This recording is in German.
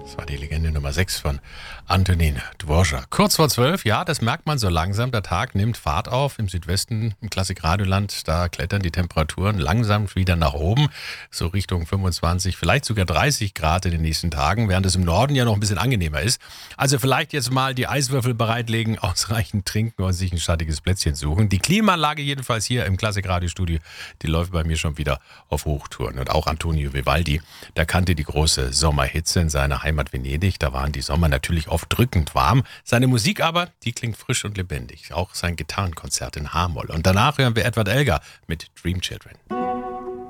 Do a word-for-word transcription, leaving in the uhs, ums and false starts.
Das war die Legende Nummer sechs von Antonín Dvořák. Kurz vor zwölf, ja, das merkt man so langsam. Der Tag nimmt Fahrt auf. Im Südwesten, im Klassikradioland, da klettern die Temperaturen langsam wieder nach oben. So Richtung fünfundzwanzig, vielleicht sogar dreißig Grad in den nächsten Tagen, während es im Norden ja noch ein bisschen angenehmer ist. Also vielleicht jetzt mal die Eiswürfel bereitlegen, ausreichend trinken und sich ein schattiges Plätzchen suchen. Die Klimaanlage jedenfalls hier im Klassikradiostudio, die läuft bei mir schon wieder auf Hochtouren. Und auch Antonio Vivaldi, der kannte die große Sommerhitze in seiner Heimat Venedig. Da waren die Sommer natürlich oft drückend warm. Seine Musik aber, die klingt frisch und lebendig. Auch sein Gitarrenkonzert in H-Moll. Und danach hören wir Edward Elgar mit Dream Children.